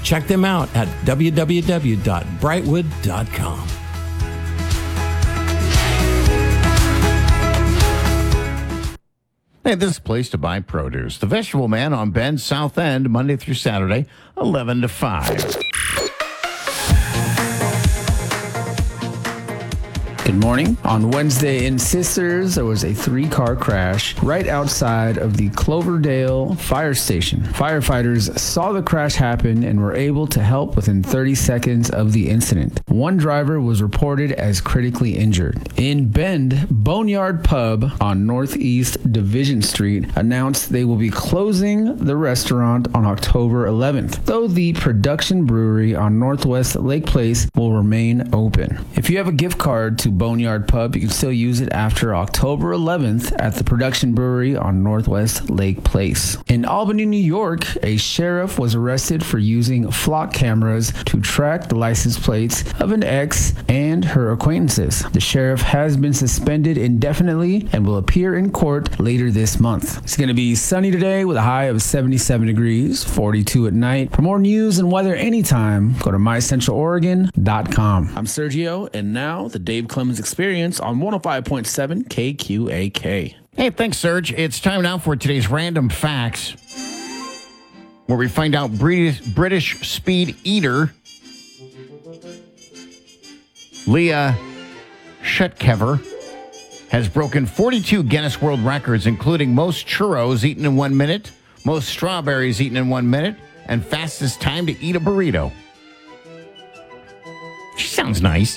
Check them out at www.brightwood.com. Hey, this place to buy produce. The Vegetable Man on Bend, South End, Monday through Saturday, 11 to 5. Good morning. On Wednesday in Sisters, there was a 3-car crash right outside of the Cloverdale fire station. Firefighters saw the crash happen and were able to help within 30 seconds of the incident. One driver was reported as critically injured. In Bend, Boneyard Pub on Northeast Division Street announced they will be closing the restaurant on October 11th, though the Production Brewery on Northwest Lake Place will remain open. If you have a gift card to Boneyard Pub, you can still use it after October 11th at the Production Brewery on Northwest Lake Place. In Albany, New York, a sheriff was arrested for using flock cameras to track the license plates of an ex and her acquaintances. The sheriff has been suspended indefinitely and will appear in court later this month. It's going to be sunny today with a high of 77 degrees, 42 at night. For more news and weather anytime, go to mycentraloregon.com. I'm Sergio, and now the Dave Clemens Experience on 105.7 KQAK. Hey, thanks, Serge. It's time now for today's Random Facts, where we find out British speed eater Leah Shetkever has broken 42 Guinness World Records, including most churros eaten in 1 minute, most strawberries eaten in 1 minute, and fastest time to eat a burrito. She sounds nice.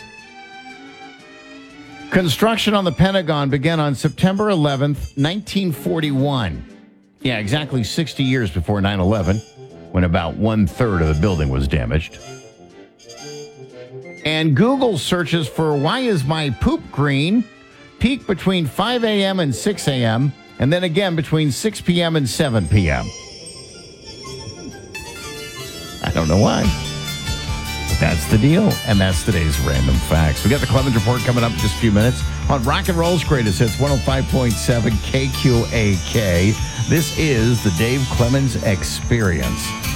Construction on the Pentagon began on September 11th, 1941. Yeah, exactly 60 years before 9/11, when about 1/3 of the building was damaged. And Google searches for "Why is my poop green?" peak between 5 a.m. and 6 a.m., and then again between 6 p.m. and 7 p.m. I don't know why. But that's the deal, and that's today's Random Facts. We got the Clemens Report coming up in just a few minutes on Rock and Roll's Greatest Hits, 105.7 KQAK. This is the Dave Clemens Experience.